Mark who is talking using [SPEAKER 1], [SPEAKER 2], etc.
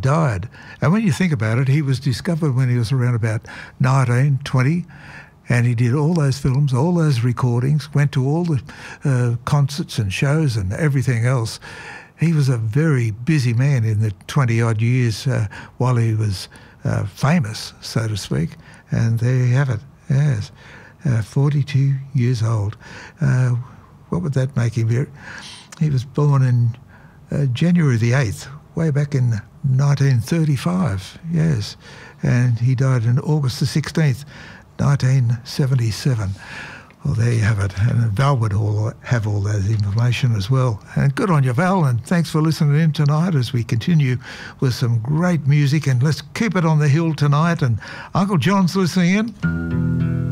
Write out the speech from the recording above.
[SPEAKER 1] died. And when you think about it, he was discovered when he was around about 19, 20, and he did all those films, all those recordings, went to all the concerts and shows and everything else. He was a very busy man in the 20-odd years while he was famous, so to speak. And there you have it, yes, 42 years old. What would that make him? He was born in January the 8th, way back in 1935, yes. And he died in August the 16th, 1977. Well, there you have it. And Val would have all that information as well. And good on you, Val, and thanks for listening in tonight as we continue with some great music. And let's keep it on the hill tonight. And Uncle John's listening in.